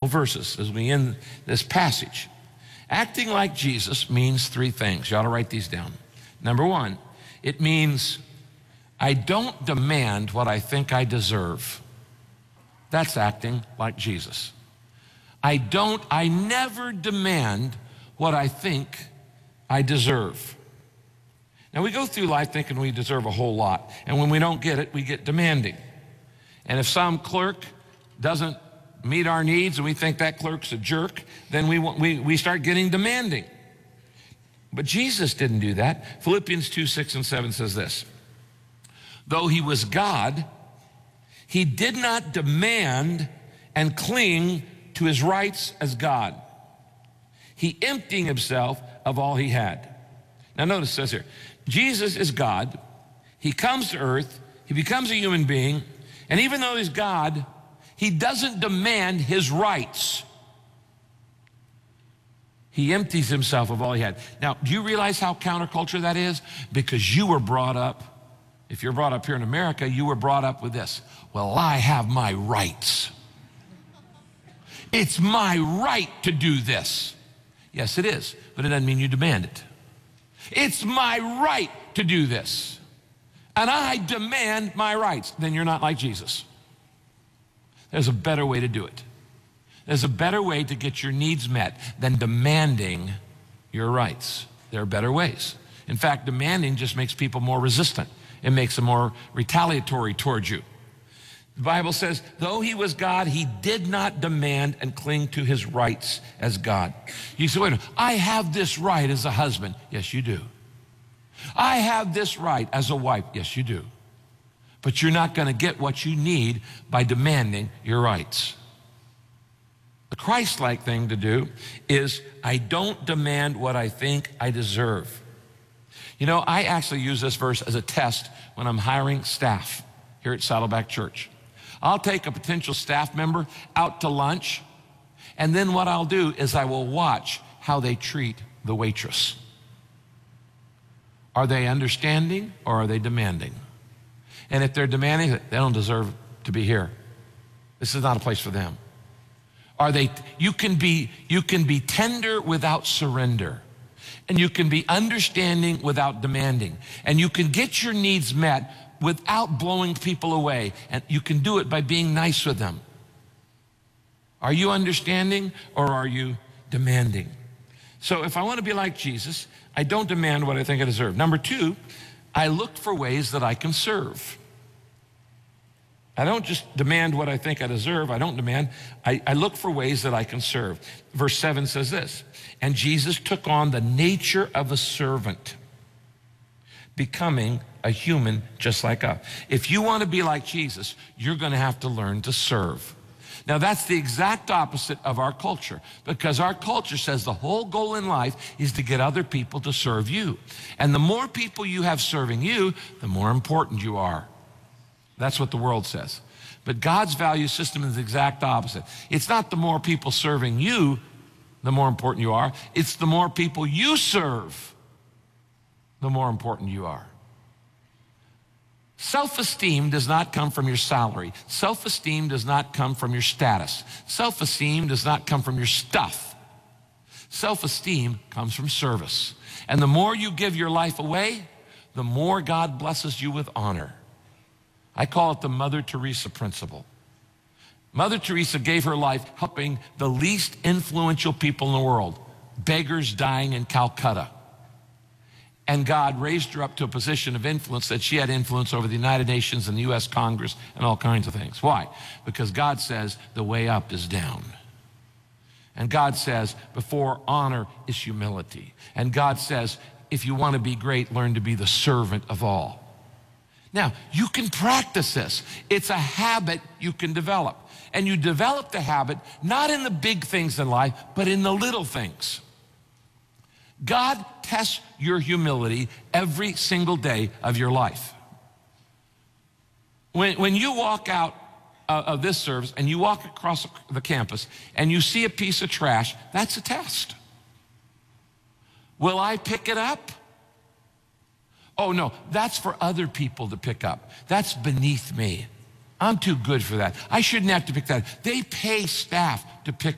verses as we end this passage. Acting like Jesus means three things. You ought to write these down. Number one, it means I don't demand what I think I deserve. That's acting like Jesus. I never demand what I think I deserve. Now, we go through life thinking we deserve a whole lot, and when we don't get it, we get demanding. And if some clerk doesn't meet our needs and we think that clerk's a jerk, then we start getting demanding. But Jesus didn't do that. Philippians 2, 6, and 7 says this: though he was God, he did not demand and cling to his rights as God. He emptied himself of all he had. Now notice it says here, Jesus is God. He comes to earth. He becomes a human being. And even though he's God, he doesn't demand his rights. He empties himself of all he had. Now, do you realize how counterculture that is? Because you were brought up, if you're brought up here in America, you were brought up with this: well, I have my rights. It's my right to do this. Yes, it is, but it doesn't mean you demand it. It's my right to do this, and I demand my rights. Then you're not like Jesus. There's a better way to do it. There's a better way to get your needs met than demanding your rights. There are better ways. In fact, demanding just makes people more resistant. It makes them more retaliatory towards you. The Bible says, though he was God, he did not demand and cling to his rights as God. You say, wait a minute, I have this right as a husband. Yes, you do. I have this right as a wife. Yes, you do. But you're not going to get what you need by demanding your rights. The Christ-like thing to do is I don't demand what I think I deserve. You know, I actually use this verse as a test when I'm hiring staff here at Saddleback Church. I'll take a potential staff member out to lunch, and then what I'll do is I will watch how they treat the waitress. Are they understanding or are they demanding? And if they're demanding, they don't deserve to be here. This is not a place for them. You can be tender without surrender. And you can be understanding without demanding. And you can get your needs met without blowing people away. And you can do it by being nice with them. Are you understanding or are you demanding? So if I want to be like Jesus, I don't demand what I think I deserve. Number two, I look for ways that I can serve. I don't just demand what I think I deserve. I don't demand. I look for ways that I can serve. Verse 7 says this: and Jesus took on the nature of a servant, becoming a human just like us. If you want to be like Jesus, you're going to have to learn to serve. Now, that's the exact opposite of our culture, because our culture says the whole goal in life is to get other people to serve you. And the more people you have serving you, the more important you are. That's what the world says. But God's value system is the exact opposite. It's not the more people serving you, the more important you are. It's the more people you serve, the more important you are. Self-esteem does not come from your salary. Self-esteem does not come from your status. Self-esteem does not come from your stuff. Self-esteem comes from service. And the more you give your life away, the more God blesses you with honor. I call it the Mother Teresa principle. Mother Teresa gave her life helping the least influential people in the world, beggars dying in Calcutta. And God raised her up to a position of influence that she had influence over the United Nations and the U.S. Congress and all kinds of things. Why? Because God says the way up is down. And God says before honor is humility. And God says if you want to be great, learn to be the servant of all. Now, you can practice this. It's a habit you can develop. And you develop the habit not in the big things in life, but in the little things. God tests your humility every single day of your life. When you walk out of this service and you walk across the campus and you see a piece of trash, that's a test. Will I pick it up? Oh no, that's for other people to pick up. That's beneath me. I'm too good for that. I shouldn't have to pick that up. They pay staff to pick